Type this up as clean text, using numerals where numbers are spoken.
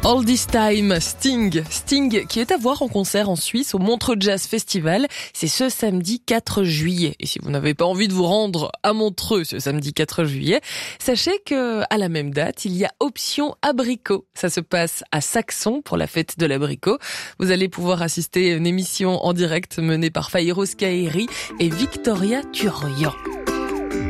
All This Time, Sting qui est à voir en concert en Suisse au Montreux Jazz Festival. C'est ce samedi 4 juillet. Et si vous n'avez pas envie de vous rendre à Montreux ce samedi 4 juillet, sachez que à la même date, il y a Option Abricot. Ça se passe à Saxon pour la fête de l'abricot. Vous allez pouvoir assister à une émission en direct menée par Fairoz Kaheri et Victoria Turian.